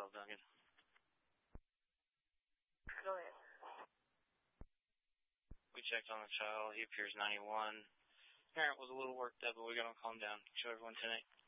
child, Duncan. Go ahead. We checked on the child. He appears 91. Parent was a little worked up, but we got him calmed down. Show everyone tonight.